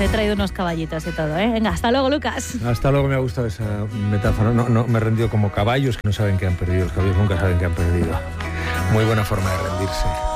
te he traído unos caballitos y todo, ¿eh? Venga, hasta luego, Lucas. Hasta luego, me ha gustado esa metáfora. No, me he rendido como caballos que no saben que han perdido. Los caballos nunca saben que han perdido. Muy buena forma de rendirse.